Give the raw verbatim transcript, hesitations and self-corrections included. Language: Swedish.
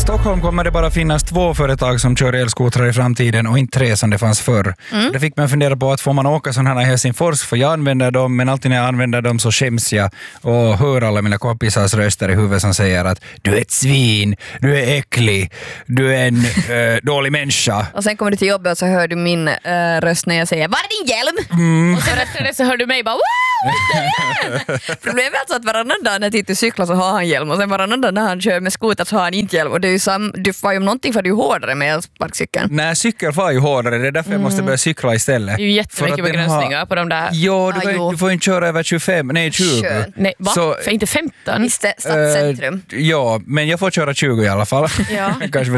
Stockholm kommer det bara finnas två företag som kör elskotrar i framtiden och inte tre som det fanns förr. Mm. Det fick man fundera på att får man åka sådana här i Helsingfors, för jag använder dem, men alltid när jag använder dem så skäms jag och hör alla mina kompisars röster i huvudet som säger att du är ett svin, du är äcklig, du är en äh, dålig människa. Och sen kommer du till jobbet och så hör du min äh, röst när jag säger var är din hjälm? Mm. Och sen efter det så hör du mig bara Problemet är alltså att varannan dag när Titti cyklar så har han hjälm och sen varannan dag när han kör med skoter så har han inte hjälm och det är ju sam, du får ju om någonting för du är hårdare med elsparkcykeln. Nej, cykel var ju hårdare, det är därför mm. jag måste börja cykla istället. Det är ju jättemycket begränsningar har... på de där. Jo, du, ah, jo. du får inte köra över tjugofem, nej tjugo. Kön. Nej, va? Så, för inte femton? I st- stadscentrum. Uh, ja, men jag får köra tjugo i alla fall. Ja. Kanske